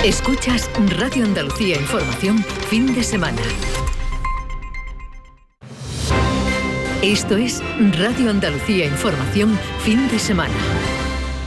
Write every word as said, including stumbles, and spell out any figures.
Escuchas Radio Andalucía Información, fin de semana. Esto es Radio Andalucía Información, fin de semana.